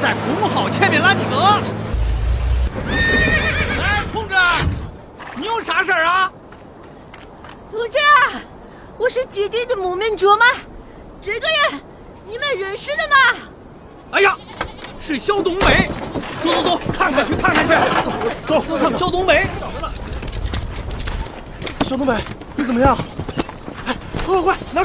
在工号前面拦车。哎，同志，你有啥事儿啊？ 同志，我是基地的牧民卓玛，这个人你们认识的吗？ 哎呀，是小东北。走走走，看看去，看看去。走，看小东北。 小东北，你怎么样？哎，快快快，拿